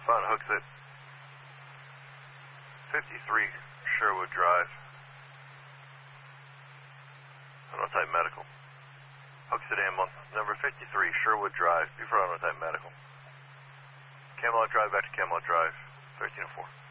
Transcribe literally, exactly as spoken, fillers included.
Found Hooksett. fifty-three Sherwood Drive. Type Medical. Hooksett ambulance, number fifty-three Sherwood Drive, before Type Medical. Camelot Drive back to Camelot Drive, thirteen oh four.